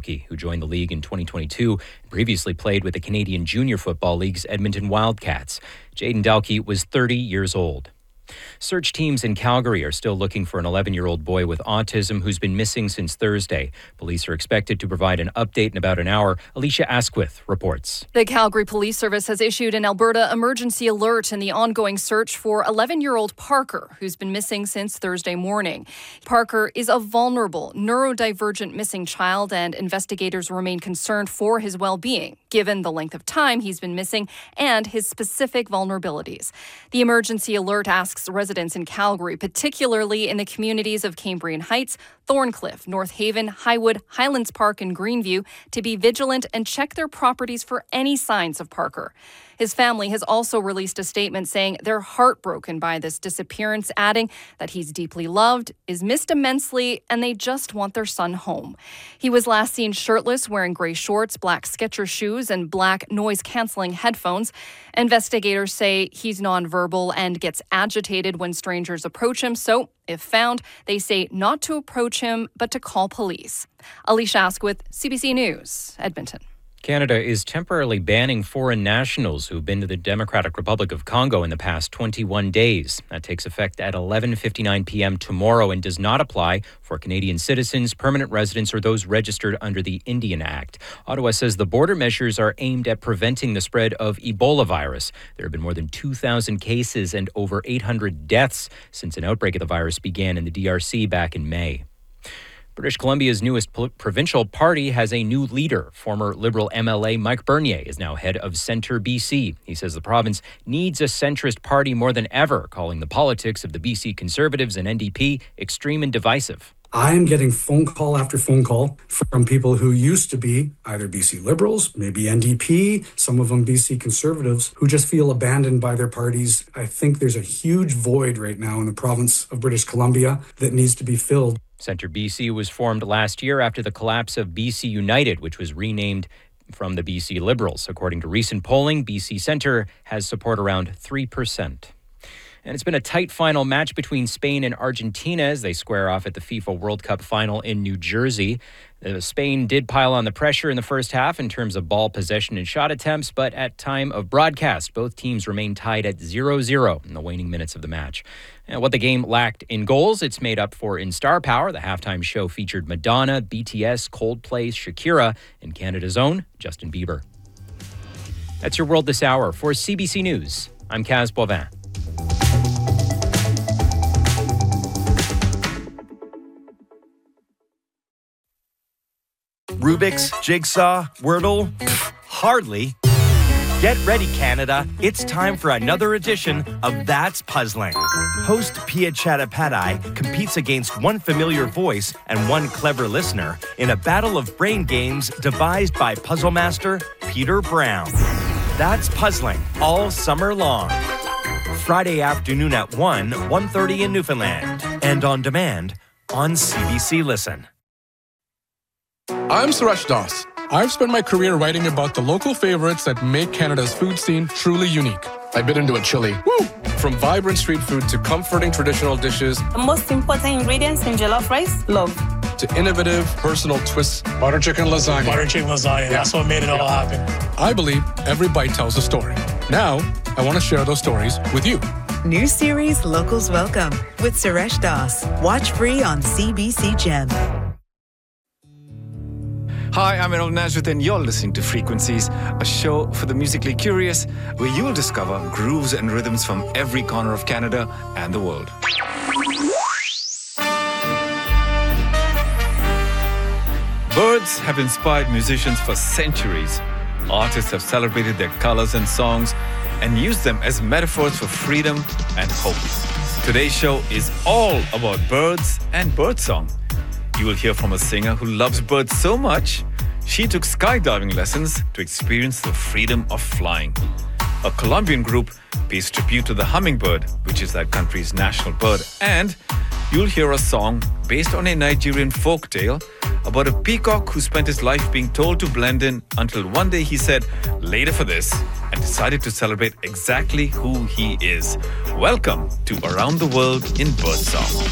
Dalkey, who joined the league in 2022 and previously played with the Canadian Junior Football League's Edmonton Wildcats. Jayden Dalkey was 30 years old. Search teams in Calgary are still looking for an 11-year-old boy with autism who's been missing since Thursday. Police are expected to provide an update in about an hour. Alicia Asquith reports. The Calgary Police Service has issued an Alberta emergency alert in the ongoing search for 11-year-old Parker, who's been missing since Thursday morning. Parker is a vulnerable, neurodivergent missing child, and investigators remain concerned for his well-being, given the length of time he's been missing and his specific vulnerabilities. The emergency alert asks residents in Calgary, particularly in the communities of Cambrian Heights, Thorncliffe, North Haven, Highwood, Highlands Park, and Greenview, to be vigilant and check their properties for any signs of Parker. His family has also released a statement saying they're heartbroken by this disappearance, adding that he's deeply loved, is missed immensely, and they just want their son home. He was last seen shirtless, wearing gray shorts, black Skechers shoes, and black noise-canceling headphones. Investigators say he's nonverbal and gets agitated when strangers approach him, so if found, they say not to approach him, but to call police. Alicia Asquith, CBC News, Edmonton. Canada is temporarily banning foreign nationals who've been to the Democratic Republic of Congo in the past 21 days. That takes effect at 11:59 p.m. tomorrow and does not apply for Canadian citizens, permanent residents, or those registered under the Indian Act. Ottawa says the border measures are aimed at preventing the spread of Ebola virus. There have been more than 2,000 cases and over 800 deaths since an outbreak of the virus began in the DRC back in May. British Columbia's newest provincial party has a new leader. Former Liberal MLA Mike Bernier is now head of Centre BC. He says the province needs a centrist party more than ever, calling the politics of the BC Conservatives and NDP extreme and divisive. I am getting phone call after phone call from people who used to be either BC Liberals, maybe NDP, some of them BC Conservatives, who just feel abandoned by their parties. I think there's a huge void right now in the province of British Columbia that needs to be filled. Centre BC was formed last year after the collapse of BC United, which was renamed from the BC Liberals. According to recent polling, BC Centre has support around 3%. And it's been a tight final match between Spain and Argentina as they square off at the FIFA World Cup final in New Jersey. Spain did pile on the pressure in the first half in terms of ball possession and shot attempts, but at time of broadcast, both teams remained tied at 0-0 in the waning minutes of the match. And what the game lacked in goals, it's made up for in star power. The halftime show featured Madonna, BTS, Coldplay, Shakira, and Canada's own Justin Bieber. That's your World This Hour. For CBC News, I'm Kaz Boivin. Rubik's, Jigsaw, Wordle? Hardly. Get ready, Canada. It's time for another edition of That's Puzzling. Host Pia Chattopadhyay competes against one familiar voice and one clever listener in a battle of brain games devised by puzzle master Peter Brown. That's Puzzling all summer long. Friday afternoon at 1:30 in Newfoundland. And on demand on CBC Listen. I'm Suresh Das. I've spent my career writing about the local favorites that make Canada's food scene truly unique. I bit into a chili. Woo! From vibrant street food to comforting traditional dishes. The most important ingredients in jollof rice, love. To innovative, personal twists. Butter chicken lasagna. Butter chicken lasagna. Yeah. That's what made it all happen. I believe every bite tells a story. Now, I want to share those stories with you. New series Locals Welcome with Suresh Das. Watch free on CBC Gem. Hi, I'm Errol Najrith and you're listening to Frequencies, a show for the musically curious where you'll discover grooves and rhythms from every corner of Canada and the world. Birds have inspired musicians for centuries. Artists have celebrated their colors and songs and used them as metaphors for freedom and hope. Today's show is all about birds and birdsong. You will hear from a singer who loves birds so much, she took skydiving lessons to experience the freedom of flying. A Colombian group pays tribute to the hummingbird, which is that country's national bird. And you'll hear a song based on a Nigerian folk tale about a peacock who spent his life being told to blend in until one day he said, "Later for this," and decided to celebrate exactly who he is. Welcome to Around the World in Birdsong.